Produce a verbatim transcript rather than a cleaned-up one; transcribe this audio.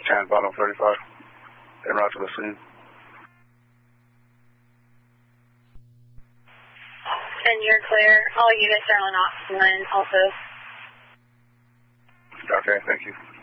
Trans bottom thirty-five. En route to the scene. And you're clear. All units are on oxygen also. Okay, thank you.